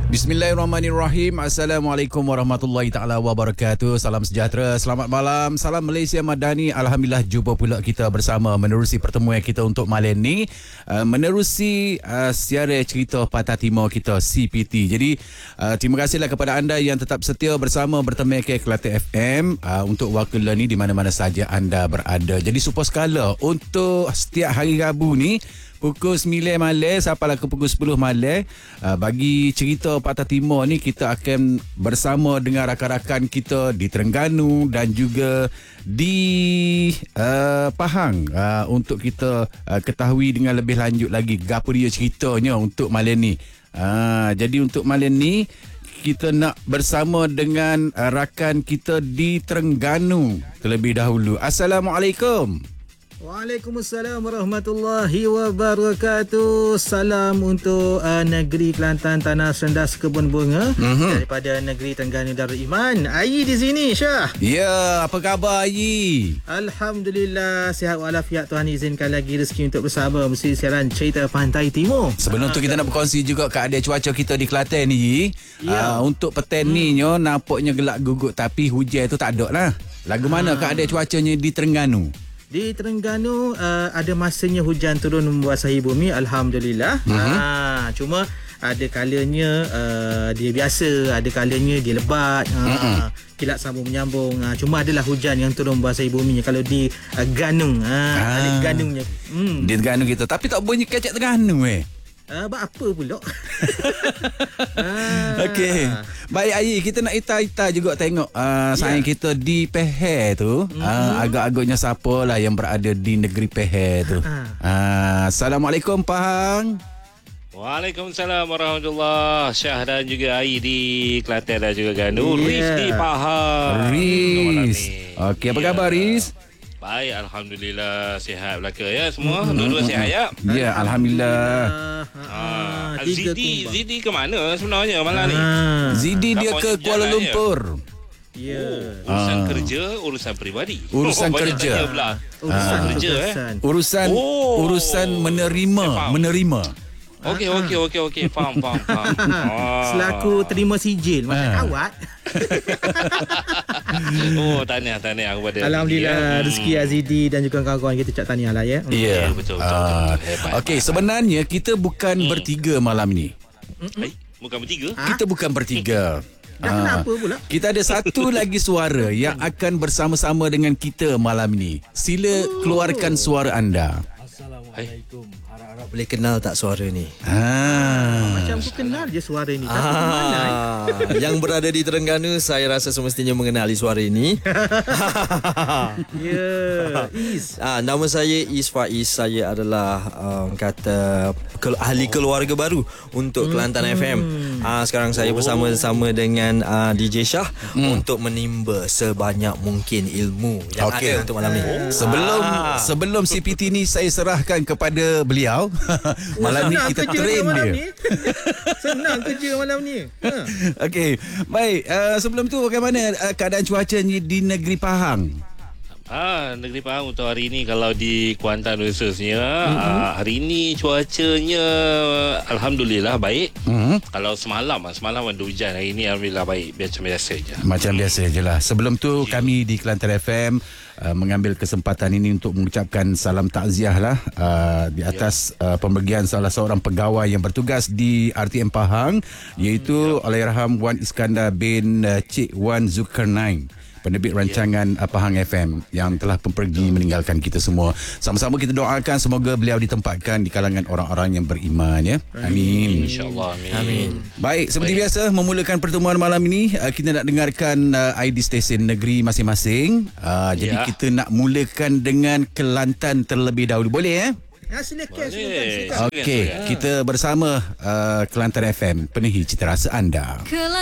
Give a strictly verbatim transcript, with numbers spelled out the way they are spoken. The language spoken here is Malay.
Bismillahirrahmanirrahim. Assalamualaikum warahmatullahi taala wabarakatuh. Salam sejahtera, selamat malam. Salam Malaysia Madani. Alhamdulillah jumpa pula kita bersama menerusi pertemuan kita untuk malam ni, uh, menerusi uh, siaran cerita Patah Timur kita C P T. Jadi uh, terima kasihlah kepada anda yang tetap setia bersama berteman ke Kelate F M uh, untuk waktu ni di mana-mana saja anda berada. Jadi super skala untuk setiap hari Rabu ni pukul sembilan malam sampailah ke pukul sepuluh malam, uh, bagi cerita Patah Timur ni kita akan bersama dengan rakan-rakan kita di Terengganu dan juga di uh, Pahang uh, untuk kita uh, ketahui dengan lebih lanjut lagi gapo dia ceritanya untuk malam ni. Uh, jadi untuk malam ni kita nak bersama dengan uh, rakan kita di Terengganu terlebih dahulu. Assalamualaikum. Waalaikumsalam warahmatullahi wabarakatuh. Salam untuk uh, negeri Kelantan, tanah sendas kebun bunga, mm-hmm. daripada negeri Terengganu Darul Iman. Ayi di sini, Syah. Ya, apa khabar Ayi? Alhamdulillah sihat walafiat. Tuhan izinkan lagi rezeki untuk bersama mesti siaran cerita Pantai Timur. Sebelum ha, tu kita nak berkongsi juga keadaan cuaca kita di Kelantan ni. Ya. Uh, untuk petang ni hmm. nampaknya gelap gugut tapi hujan tu tak ada lah. Lagu mana ha. keadaan cuacanya di Terengganu? Di Terengganu uh, ada masanya hujan turun membasahi bumi, alhamdulillah. Uh-huh. Ha, cuma ada kalanya uh, dia biasa, ada kalanya dia lebat. Ha, uh-huh. Kilat sambung menyambung. Ha, cuma adalah hujan yang turun membasahi bumi kalau di uh, Ganung. Ha, ah. Ada Ganungnya. Hmm. Di Terengganu kita. Tapi tak bunyi kecek Terengganu eh. Uh, apa pula? ah. Okey. Baik Ayi, kita nak ita-ita juga tengok uh, sayang yeah. kita di Peher tu. Mm-hmm. Uh, agak-agaknya siapa lah yang berada di negeri Peher tu. Uh, Assalamualaikum Pahang. Waalaikumsalam warahmatullahi. Syah dan juga Ayi di Kelantan dan juga Gandu. Yeah. Riz di Pahang. Riz. Okey, apa yeah. khabar Riz? Baik, alhamdulillah sihat belaka ya semua. Mm-hmm. Dua-dua sihat ya. Ya, alhamdulillah. Ah, Zidi, Zidi ke mana sebenarnya malam ni? Zidi dia ke Kuala Lumpur. Ya. Oh, urusan ah. kerja, urusan peribadi. Urusan oh, kerja. Urusan ah. kerja eh. Urusan oh. urusan menerima, eh, menerima. Okey, okey, okey, okey. Faham, faham, faham. Ah. Selaku terima sijil macam ah. awak. Oh, tahniah, tahniah kepada alhamdulillah rezeki Azidi dan juga kawan-kawan kita cak tahniah lah ya. Ya, yeah. yeah, betul, betul, betul, betul. Okey, sebenarnya kita bukan hmm. bertiga malam ni. Eh, bukan bertiga? Ha? Kita bukan bertiga. Dah kenapa pula? Kita ada satu lagi suara yang akan bersama-sama dengan kita malam ni. Sila keluarkan suara anda. Assalamualaikum. Harap-harap boleh kenal tak suara ni? Ah. Macam aku kenal je suara ni. Tapi ah. mana? Yang berada di Terengganu, saya rasa semestinya mengenali suara ini. Ya, Is. Ah, nama saya Is Faiz. Saya adalah um, kata ke, ahli keluarga baru untuk hmm. Kelantan F M. Ah, sekarang saya bersama-sama dengan uh, D J Syah hmm. untuk menimba sebanyak mungkin ilmu yang okay. ada untuk malam ni. Oh. Sebelum ah. sebelum C P T ni saya serahkan kepada beliau. Malam ni kita train dia. Ni. Senang kerja malam ni. Ha. Okey. Baik, uh, sebelum tu bagaimana uh, keadaan cuaca ni di negeri Pahang? Ah, negeri Pahang untuk hari ini kalau di Kuantan khususnya, mm-hmm. ah, hari ini cuacanya alhamdulillah baik. Mm-hmm. Kalau semalam, semalam ada hujan, hari ini alhamdulillah baik, macam biasa je. Macam biasa je lah. Sebelum tu yeah. kami di Kelantan F M uh, mengambil kesempatan ini untuk mengucapkan salam takziah lah uh, di atas yeah. uh, pembergian salah seorang pegawai yang bertugas di R T M Pahang, iaitu yeah. Allahyarham Wan Iskandar bin uh, Cik Wan Zulkarnain, penerbit rancangan yeah. Pahang F M yang telah pergi meninggalkan kita semua. Sama-sama kita doakan semoga beliau ditempatkan di kalangan orang-orang yang beriman ya. Amin. InsyaAllah. Amin. Amin. Baik, seperti Baik. biasa memulakan pertemuan malam ini kita nak dengarkan uh, I D stesen negeri masing-masing. Uh, yeah. Jadi kita nak mulakan dengan Kelantan terlebih dahulu. Boleh eh? Ya, silakan, silakan, silakan. Okey, kita bersama uh, Kelantan F M, penuhi cita rasa anda.